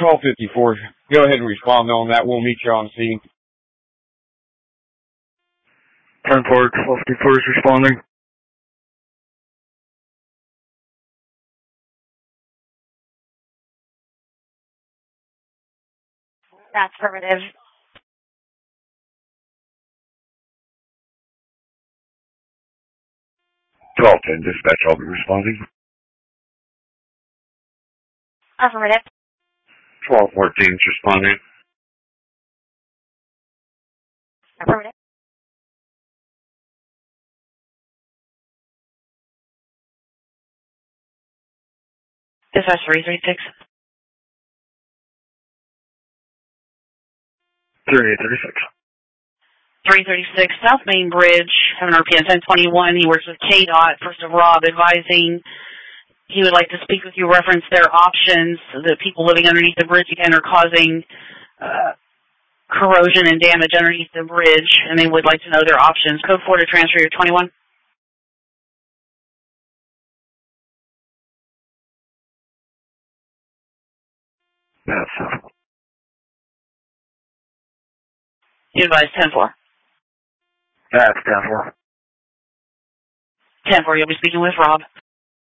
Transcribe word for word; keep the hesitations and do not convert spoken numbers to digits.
twelve fifty-four. Go ahead and respond on that. We'll meet you on scene. ten four, twelve fifty-four is responding. That's affirmative. twelve ten, dispatch, I'll be responding. Affirmative. twelve fourteen is responding. Affirmative. Dispatch three three six. three thirty-six. three thirty-six, South Main Bridge, having R P M ten twenty-one. He works with K DOT, first of Rob, advising he would like to speak with you, reference their options. The people living underneath the bridge, again, are causing uh, corrosion and damage underneath the bridge, and they would like to know their options. Code four to transfer your twenty-one. That's uh, You advise ten four. That's ten four. ten four, you'll be speaking with Rob.